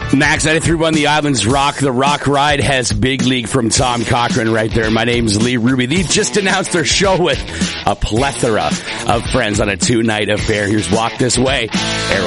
Max 93.1 The Islands Rock. The Rock Ride has Big League from Tom Cochran right there. My name's Lee Ruby. They just announced their show with a plethora of friends on a 2-night affair. Here's Walk This Way.